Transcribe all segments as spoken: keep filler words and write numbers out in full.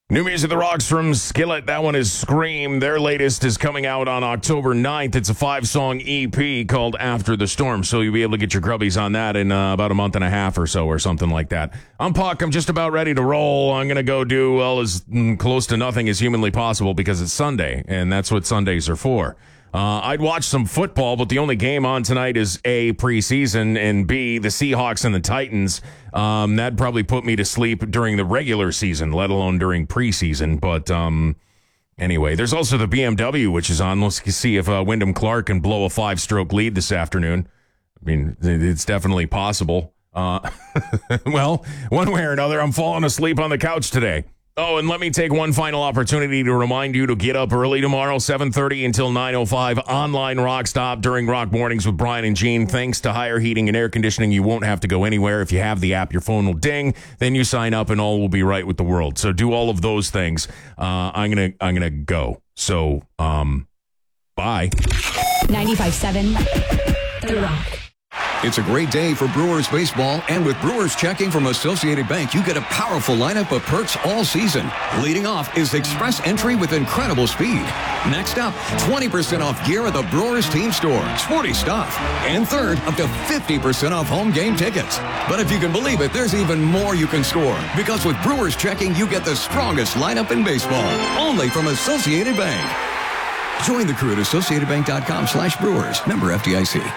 New music, The Rocks from Skillet. That one is Scream. Their latest is coming out on October ninth. It's a five-song E P called After the Storm, so you'll be able to get your grubbies on that in uh, about a month and a half or so or something like that. I'm Puck. I'm just about ready to roll. I'm going to go do, well, as mm, close to nothing as humanly possible because it's Sunday, and that's what Sundays are for. Uh, I'd watch some football, but the only game on tonight is A, preseason, and B, the Seahawks and the Titans. Um, that'd probably put me to sleep during the regular season, let alone during preseason. But um, anyway, there's also the B M W, which is on. Let's see if uh, Wyndham Clark can blow a five-stroke lead this afternoon. I mean, it's definitely possible. Uh, well, one way or another, I'm falling asleep on the couch today. Oh, and let me take one final opportunity to remind you to get up early tomorrow, seven thirty until nine oh five, online Rock Stop during Rock Mornings with Brian and Gene. Thanks to Higher Heating and Air Conditioning, you won't have to go anywhere. If you have the app, your phone will ding. Then you sign up and all will be right with the world. So do all of those things. Uh, I'm going to I'm gonna go. So, um, bye. ninety-five seven The Rock. It's a great day for Brewers baseball, and with Brewers checking from Associated Bank, you get a powerful lineup of perks all season. Leading off is Express Entry with incredible speed. Next up, twenty percent off gear at the Brewers team store. Sporty stuff. And third, up to fifty percent off home game tickets. But if you can believe it, there's even more you can score. Because with Brewers checking, you get the strongest lineup in baseball. Only from Associated Bank. Join the crew at associatedbank.com slash Brewers. Member F D I C.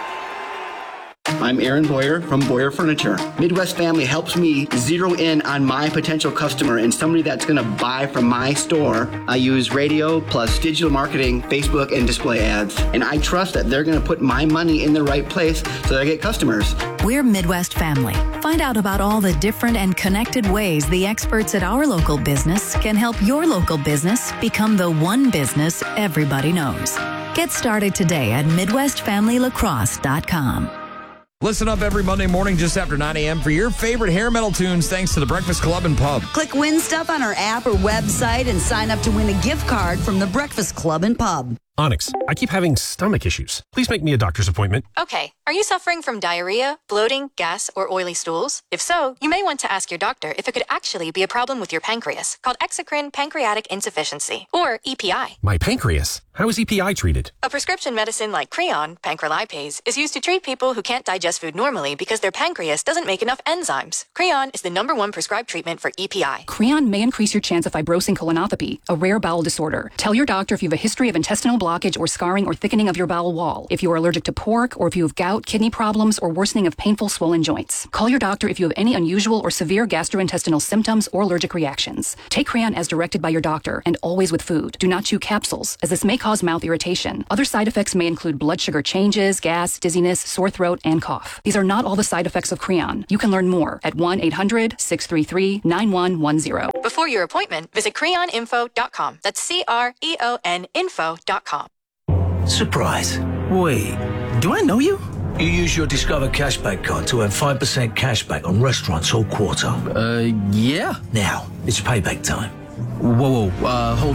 I'm Aaron Boyer from Boyer Furniture. Midwest Family helps me zero in on my potential customer and somebody that's going to buy from my store. I use radio plus digital marketing, Facebook, and display ads. And I trust that they're going to put my money in the right place so that I get customers. We're Midwest Family. Find out about all the different and connected ways the experts at our local business can help your local business become the one business everybody knows. Get started today at midwest family lacrosse dot com. Listen up every Monday morning just after nine a.m. for your favorite hair metal tunes thanks to the Breakfast Club and Pub. Click Win Stuff on our app or website and sign up to win a gift card from the Breakfast Club and Pub. Onyx, I keep having stomach issues. Please make me a doctor's appointment. Okay. Are you suffering from diarrhea, bloating, gas, or oily stools? If so, you may want to ask your doctor if it could actually be a problem with your pancreas, called exocrine pancreatic insufficiency, or E P I. My pancreas? How is E P I treated? A prescription medicine like Creon, pancrelipase, is used to treat people who can't digest food normally because their pancreas doesn't make enough enzymes. Creon is the number one prescribed treatment for E P I. Creon may increase your chance of fibrosing colonopathy, a rare bowel disorder. Tell your doctor if you have a history of intestinal blockage or scarring or thickening of your bowel wall, if you are allergic to pork, or if you have gout, kidney problems, or worsening of painful swollen joints. Call your doctor if you have any unusual or severe gastrointestinal symptoms or allergic reactions. Take Creon as directed by your doctor and always with food. Do not chew capsules, as this may cause mouth irritation. Other side effects may include blood sugar changes, gas, dizziness, sore throat, and cough. These are not all the side effects of Creon. You can learn more at one eight hundred six three three nine one one zero. Before your appointment, visit creon info dot com. That's C R E O N info dot com. Surprise. Wait, do I know you? You use your Discover Cashback card to earn five percent cashback on restaurants all quarter. Uh, yeah. Now, it's payback time. Whoa, whoa, uh, hold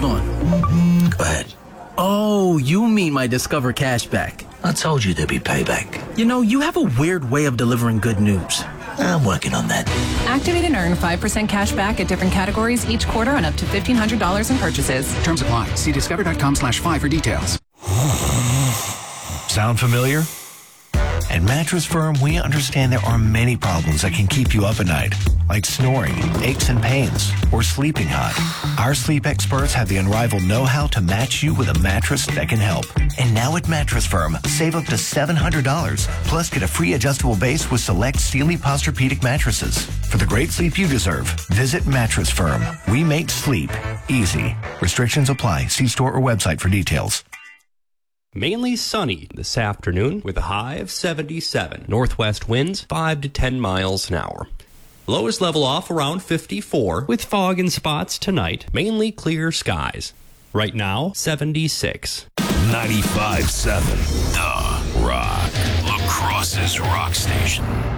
on. Go ahead. Oh, you mean my Discover Cashback. I told you there'd be payback. You know, you have a weird way of delivering good news. I'm working on that. Activate and earn five percent cash back at different categories each quarter on up to fifteen hundred dollars in purchases. Terms apply. See discover.com slash five for details. Sound familiar? At Mattress Firm, we understand there are many problems that can keep you up at night, like snoring, aches and pains, or sleeping hot. Our sleep experts have the unrivaled know-how to match you with a mattress that can help. And now at Mattress Firm, save up to seven hundred dollars, plus get a free adjustable base with select Sealy Posturepedic mattresses. For the great sleep you deserve, visit Mattress Firm. We make sleep easy. Restrictions apply. See store or website for details. Mainly sunny this afternoon with a high of seventy-seven. Northwest winds five to ten miles an hour. Lowest level off around fifty-four with fog in spots tonight. Mainly clear skies. Right now, seventy-six. ninety-five seven The Rock. La Crosse's rock station.